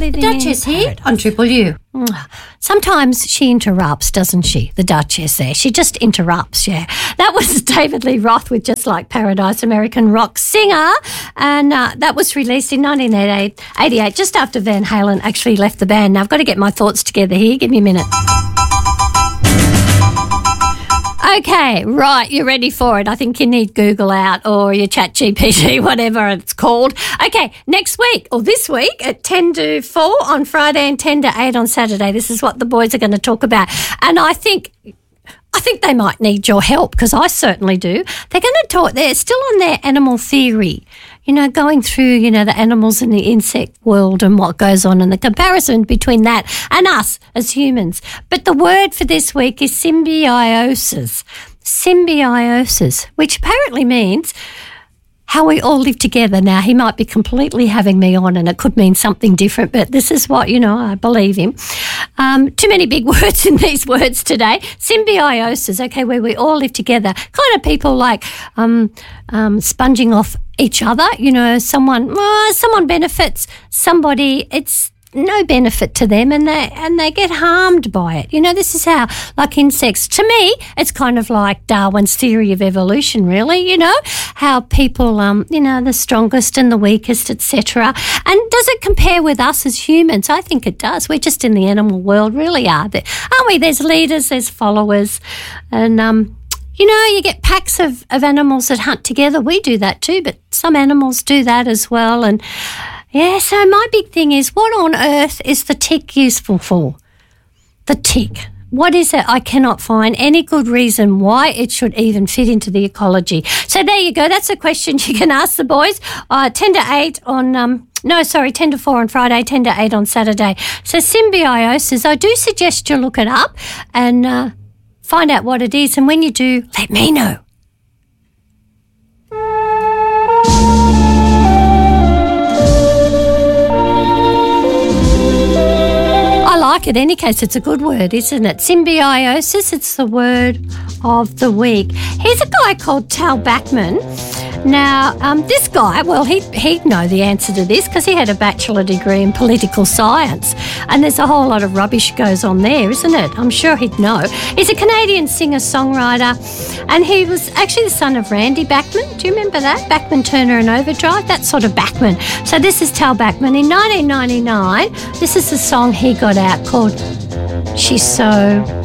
living Duchess in here on Triple U. Sometimes she interrupts, doesn't she? The Duchess there. She just interrupts, yeah. That was David Lee Roth with Just Like Paradise, American rock singer. And that was released in 1988, just after Van Halen actually left the band. Now, I've got to get my thoughts together here. Give me a minute. Okay, right, you're ready for it. I think you need Google out or your Chat GPT, whatever it's called. Okay, next week or this week at 10 to 4 on Friday and 10 to 8 on Saturday. This is what the boys are going to talk about. And I think they might need your help because I certainly do. They're going to talk, they're still on their animal theory, going through, the animals in the insect world and what goes on and the comparison between that and us as humans. But the word for this week is symbiosis. Symbiosis, which apparently means how we all live together. Now, he might be completely having me on and it could mean something different, but this is what, I believe him. Too many big words in these words today. Symbiosis, okay, where we all live together. Kind of people like sponging off each other. Someone benefits somebody, it's no benefit to them and they get harmed by it. This is how, like insects, to me, it's kind of like Darwin's theory of evolution, really, how people, the strongest and the weakest, etc. And does it compare with us as humans? I think it does. We're just in the animal world, really are. Aren't we? There's leaders, there's followers, and, you get packs of animals that hunt together. We do that too, but some animals do that as well. And yeah, so my big thing is, what on earth is the tick useful for? The tick. What is it? I cannot find any good reason why it should even fit into the ecology. So there you go. That's a question you can ask the boys. 10 to 8 on... 10 to 4 on Friday, 10 to 8 on Saturday. So symbiosis, I do suggest you look it up and find out what it is. And when you do, let me know. I like it. In any case, it's a good word, isn't it? Symbiosis, it's the word of the week. Here's a guy called Tal Bachman. Now, this guy, well, he'd know the answer to this because he had a bachelor degree in political science. And there's a whole lot of rubbish goes on there, isn't it? I'm sure he'd know. He's a Canadian singer-songwriter, and he was actually the son of Randy Bachman. Do you remember that? Bachman Turner and Overdrive, that sort of Bachman. So this is Tal Bachman. In 1999, this is the song he got out called She's So